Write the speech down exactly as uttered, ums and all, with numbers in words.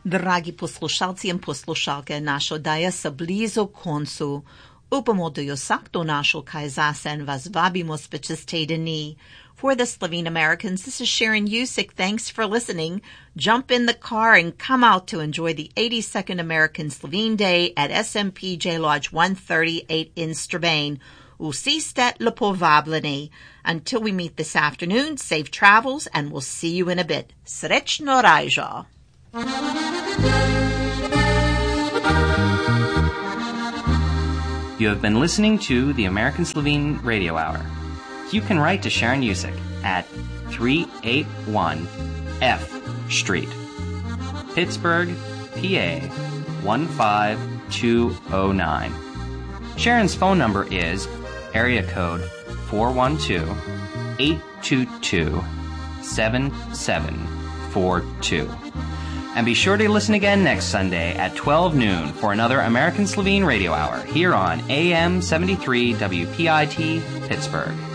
Dragi poslušalci in poslušalke, naš oddaja se blizu koncu. Upamo, da jo vsak do našel kaj zase in vas vabimo spet čez teden dni. For the Slovene Americans, this is Sharon Usick. Thanks for listening. Jump in the car and come out to enjoy the eighty-second American Slovene Day at S M P J Lodge one thirty-eight in Strabane. Vsi ste lepo vabljeni. Until we meet this afternoon, safe travels, and we'll see you in a bit. Srečno rajžo. You have been listening to the American Slovene Radio Hour. You can write to Sharon Usick at three eighty-one F Street, Pittsburgh, P A one five two oh nine. Sharon's phone number is area code four one two, eight two two, seven seven four two. And be sure to listen again next Sunday at twelve noon for another American Slovene Radio Hour here on A M seventy-three W P I T Pittsburgh.